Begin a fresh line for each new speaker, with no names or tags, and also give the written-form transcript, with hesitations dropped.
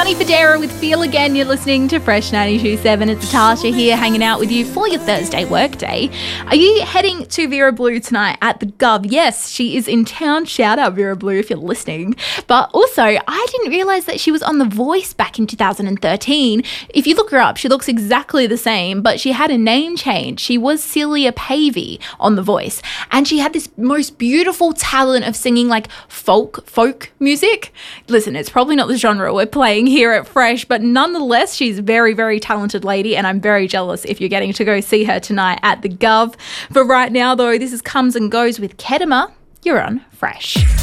Sonny Fodera with Feel Again. You're listening to Fresh 92.7. It's Natasha here hanging out with you for your Thursday workday. Are you heading to Vera Blue tonight at the Gov? Yes, she is in town. Shout out Vera Blue if you're listening. But also, I didn't realise that she was on The Voice back in 2013. If you look her up, she looks exactly the same, but she had a name change. She was Celia Pavey on The Voice, and she had this most beautiful talent of singing like folk music. Listen, it's probably not the genre we're playing here at Fresh, but nonetheless, she's a very, very talented lady, and I'm very jealous if you're getting to go see her tonight at the Gov. For right now, though, this is Comes and Goes with Kedema. You're on Fresh.